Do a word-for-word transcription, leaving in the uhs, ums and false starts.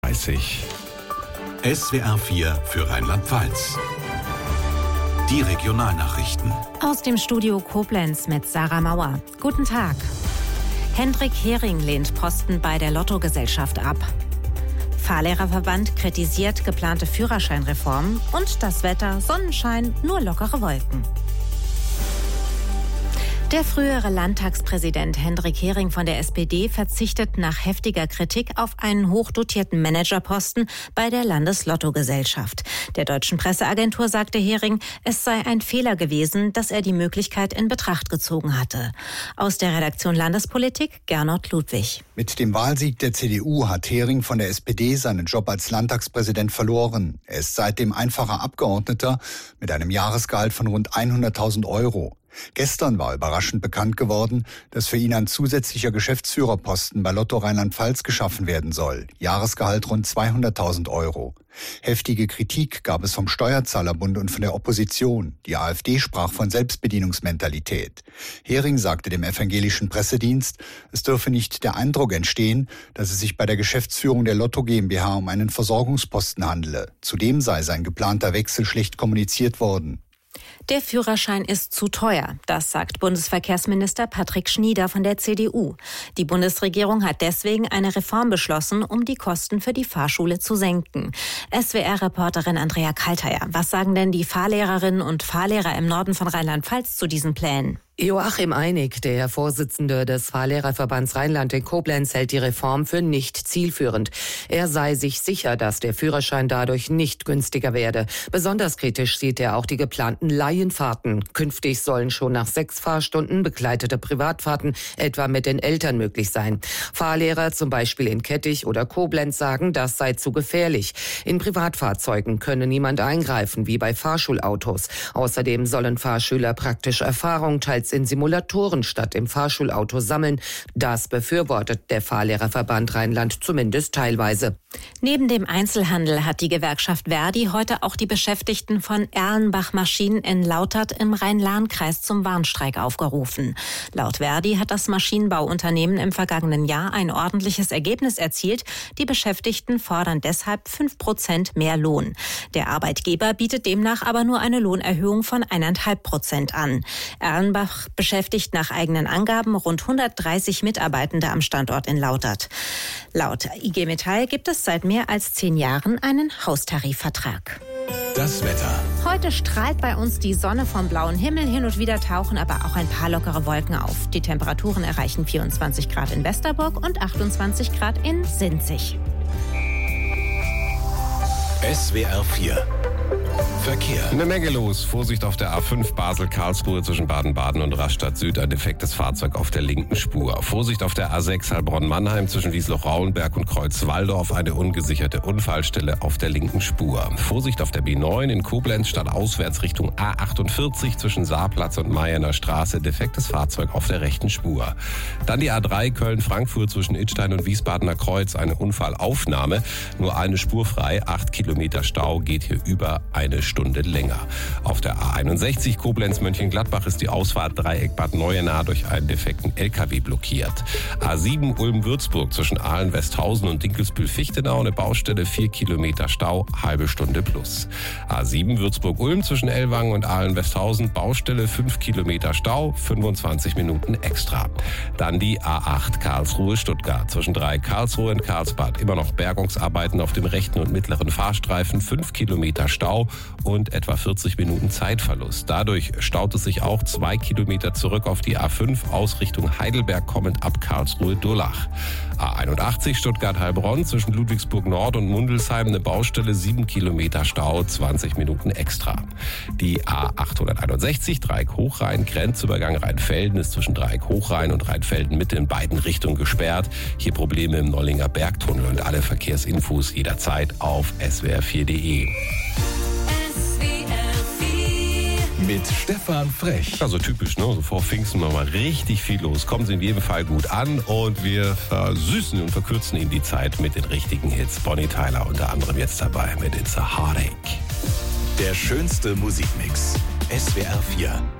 dreißig. S W R vier für Rheinland-Pfalz. Die Regionalnachrichten. Aus dem Studio Koblenz mit Sarah Mauer. Guten Tag. Hendrik Hering lehnt Posten bei der Lottogesellschaft ab. Fahrlehrerverband kritisiert geplante Führerscheinreform und das Wetter, Sonnenschein, nur lockere Wolken. Der frühere Landtagspräsident Hendrik Hering von der S P D verzichtet nach heftiger Kritik auf einen hochdotierten Managerposten bei der Landeslottogesellschaft. Der deutschen Presseagentur sagte Hering, es sei ein Fehler gewesen, dass er die Möglichkeit in Betracht gezogen hatte. Aus der Redaktion Landespolitik Gernot Ludwig. Mit dem Wahlsieg der C D U hat Hering von der S P D seinen Job als Landtagspräsident verloren. Er ist seitdem einfacher Abgeordneter mit einem Jahresgehalt von rund hunderttausend Euro. Gestern war überraschend bekannt geworden, dass für ihn ein zusätzlicher Geschäftsführerposten bei Lotto Rheinland-Pfalz geschaffen werden soll. Jahresgehalt rund zweihunderttausend Euro. Heftige Kritik gab es vom Steuerzahlerbund und von der Opposition. Die AfD sprach von Selbstbedienungsmentalität. Hering sagte dem evangelischen Pressedienst, es dürfe nicht der Eindruck entstehen, dass es sich bei der Geschäftsführung der Lotto GmbH um einen Versorgungsposten handele. Zudem sei sein geplanter Wechsel schlecht kommuniziert worden. Der Führerschein ist zu teuer, das sagt Bundesverkehrsminister Patrick Schnieder von der C D U. Die Bundesregierung hat deswegen eine Reform beschlossen, um die Kosten für die Fahrschule zu senken. S W R-Reporterin Andrea Kalteier, was sagen denn die Fahrlehrerinnen und Fahrlehrer im Norden von Rheinland-Pfalz zu diesen Plänen? Joachim Einig, der Vorsitzende des Fahrlehrerverbands Rheinland in Koblenz, hält die Reform für nicht zielführend. Er sei sich sicher, dass der Führerschein dadurch nicht günstiger werde. Besonders kritisch sieht er auch die geplanten Laienfahrten. Künftig sollen schon nach sechs Fahrstunden begleitete Privatfahrten etwa mit den Eltern möglich sein. Fahrlehrer, zum Beispiel in Kettich oder Koblenz, sagen, das sei zu gefährlich. In Privatfahrzeugen könne niemand eingreifen, wie bei Fahrschulautos. Außerdem sollen Fahrschüler praktische Erfahrung teils in Simulatoren statt im Fahrschulauto sammeln. Das befürwortet der Fahrlehrerverband Rheinland zumindest teilweise. Neben dem Einzelhandel hat die Gewerkschaft Verdi heute auch die Beschäftigten von Erlenbach Maschinen in Lautert im Rhein-Lahn-Kreis zum Warnstreik aufgerufen. Laut Verdi hat das Maschinenbauunternehmen im vergangenen Jahr ein ordentliches Ergebnis erzielt. Die Beschäftigten fordern deshalb fünf Prozent mehr Lohn. Der Arbeitgeber bietet demnach aber nur eine Lohnerhöhung von eineinhalb Prozent an. Erlenbach beschäftigt nach eigenen Angaben rund hundertdreißig Mitarbeitende am Standort in Lautert. Laut I G Metall gibt es seit mehr als zehn Jahren einen Haustarifvertrag. Das Wetter. Heute strahlt bei uns die Sonne vom blauen Himmel, hin und wieder tauchen aber auch ein paar lockere Wolken auf. Die Temperaturen erreichen vierundzwanzig Grad in Westerburg und achtundzwanzig Grad in Sinzig. S W R vier. Verkehr. Eine Menge los. Vorsicht auf der A fünf Basel-Karlsruhe zwischen Baden-Baden und Rastatt Süd. Ein defektes Fahrzeug auf der linken Spur. Vorsicht auf der A sechs Heilbronn-Mannheim zwischen Wiesloch-Rauenberg und Kreuzwaldorf. Eine ungesicherte Unfallstelle auf der linken Spur. Vorsicht auf der B neun in Koblenz statt auswärts Richtung A achtundvierzig zwischen Saarplatz und Mayener Straße. Defektes Fahrzeug auf der rechten Spur. Dann die A drei Köln-Frankfurt zwischen Idstein und Wiesbadener Kreuz. Eine Unfallaufnahme. Nur eine Spur frei. Acht Kilometer Stau geht hier über eine Stunde länger. Auf der A einundsechzig Koblenz-Mönchengladbach ist die Ausfahrt Dreieck Bad Neuenahr durch einen defekten L K W blockiert. A sieben Ulm-Würzburg zwischen Ahlen-Westhausen und Dinkelsbühl-Fichtenau eine Baustelle, vier Kilometer Stau, halbe Stunde plus. A sieben Würzburg-Ulm zwischen Ellwangen und Ahlen-Westhausen, Baustelle, fünf Kilometer Stau, fünfundzwanzig Minuten extra. Dann die A acht Karlsruhe-Stuttgart zwischen Dreieck Karlsruhe und Karlsbad. Immer noch Bergungsarbeiten auf dem rechten und mittleren Fahrstreifen, fünf Kilometer Stau und etwa vierzig Minuten Zeitverlust. Dadurch staut es sich auch zwei Kilometer zurück auf die A fünf aus Richtung Heidelberg kommend ab Karlsruhe-Durlach. A einundachtzig Stuttgart-Heilbronn zwischen Ludwigsburg-Nord und Mundelsheim eine Baustelle, sieben Kilometer Stau, zwanzig Minuten extra. Die A achthunderteinundsechzig Dreieck-Hochrhein, Grenzübergang Rheinfelden ist zwischen Dreieck-Hochrhein und Rheinfelden-Mitte in beiden Richtungen gesperrt. Hier Probleme im Nollinger Bergtunnel und alle Verkehrsinfos jederzeit auf S W R vier punkt de. Mit Stefan Frech. Also typisch, ne? So vor Pfingsten mal richtig viel los. Kommen Sie in jedem Fall gut an und wir versüßen und verkürzen Ihnen die Zeit mit den richtigen Hits. Bonnie Tyler unter anderem jetzt dabei mit It's a Heartache. Der schönste Musikmix. S W R vier.